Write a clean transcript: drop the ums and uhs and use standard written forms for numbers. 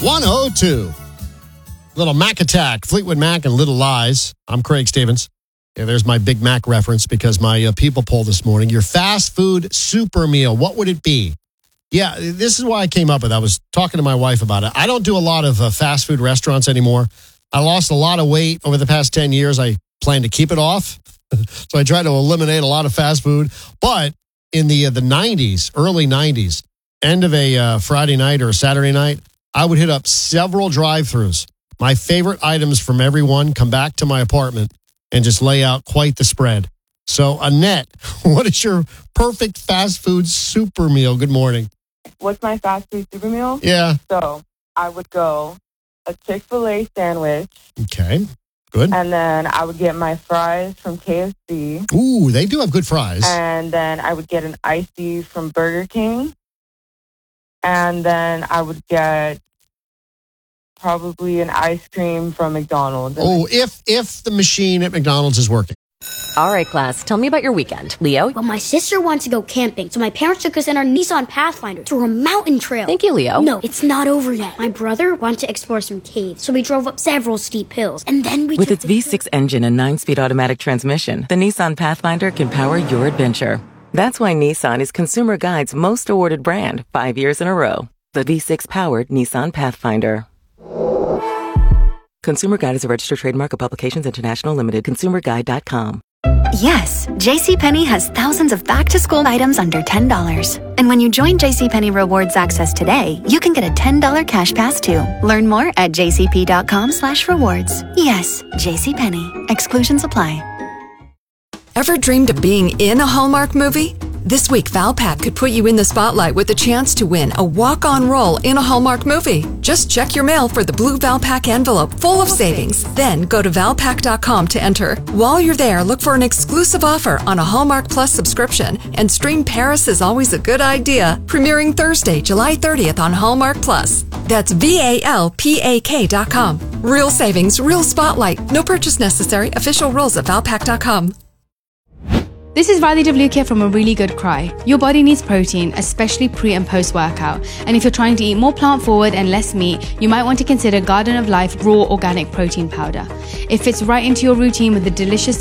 102. Little Mac Attack, Fleetwood Mac and Little Lies. I'm Craig Stevens. Yeah, there's my Big Mac reference because my people poll this morning. Your fast food super meal, what would it be? Yeah, this is why I came up with it. I was talking to my wife about it. I don't do a lot of fast food restaurants anymore. I lost a lot of weight over the past 10 years. I plan to keep it off. So I try to eliminate a lot of fast food. But in the 90s, early 90s, end of a Friday night or a Saturday night, I would hit up several drive-thrus. My favorite items from everyone, come back to my apartment and just lay out quite the spread. So, Annette, what is your perfect fast food super meal? Good morning. What's my fast food super meal? Yeah. So, I would go a Chick-fil-A sandwich. Okay, good. And then I would get my fries from KFC. Ooh, they do have good fries. And then I would get an icy from Burger King. And then I would get probably an ice cream from McDonald's. Oh, if the machine at McDonald's is working. All right, class, tell me about your weekend. Leo? Well, my sister wanted to go camping, so my parents took us in our Nissan Pathfinder to a mountain trail. Thank you, Leo. No, it's not over yet. My brother wanted to explore some caves, so we drove up several steep hills, and then we With its V6 engine and 9-speed automatic transmission, the Nissan Pathfinder can power your adventure. That's why Nissan is Consumer Guide's most awarded brand 5 years in a row. The V6-powered Nissan Pathfinder. Consumer Guide is a registered trademark of Publications International Limited. ConsumerGuide.com. Yes, JCPenney has thousands of back-to-school items under $10. And when you join JCPenney Rewards Access today, you can get a $10 cash pass too. Learn more at jcp.com/rewards. Yes, JCPenney. Exclusions apply. Ever dreamed of being in a Hallmark movie? This week, Valpak could put you in the spotlight with a chance to win a walk-on role in a Hallmark movie. Just check your mail for the blue Valpak envelope full of savings. Then go to Valpak.com to enter. While you're there, look for an exclusive offer on a Hallmark Plus subscription and stream Paris is Always a Good Idea, premiering Thursday, July 30th on Hallmark Plus. That's VALPAK.com. Real savings, real spotlight. No purchase necessary. Official rules at Valpak.com. This is Riley Devlukia from A Really Good Cry. Your body needs protein, especially pre and post workout. And if you're trying to eat more plant forward and less meat, you might want to consider Garden of Life Raw Organic Protein Powder. It fits right into your routine with the delicious